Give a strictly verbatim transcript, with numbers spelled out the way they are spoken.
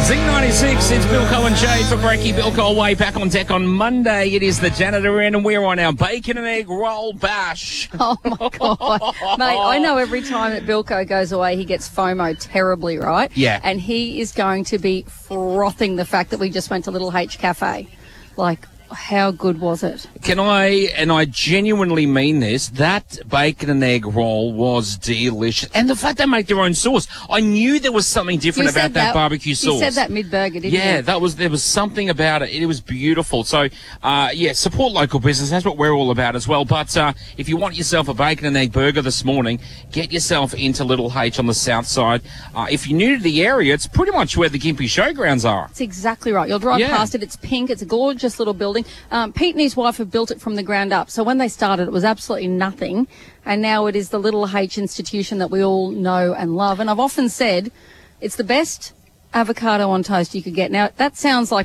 Z ninety-six, it's Bilko and Jade for Breaky Bilko away, back on deck on Monday. It is the janitor in, and we're on our bacon and egg roll bash. Oh, my God. Mate, I know every time that Bilko goes away, he gets FOMO terribly, right? Yeah. And he is going to be frothing the fact that we just went to Little H Cafe. Like, how good was it? Can I, and I genuinely mean this, that bacon and egg roll was delicious. And the fact they make their own sauce. I knew there was something different You said about that, that- barbecue sauce. You said that mid-burger, didn't you? Yeah, that was there was something about it. It was beautiful. So, uh, yeah, support local business. That's what we're all about as well. But uh, if you want yourself a bacon and egg burger this morning, get yourself into Little H on the south side. Uh, if you're new to the area, it's pretty much where the Gympie Showgrounds are. That's exactly right. You'll drive Yeah. past it. It's pink. It's a gorgeous little building. Um, Pete and his wife have built it from the ground up. So when they started, it was absolutely nothing. And now it is the Little H institution that we all know and love. And I've often said it's the best avocado on toast you could get. Now, that sounds like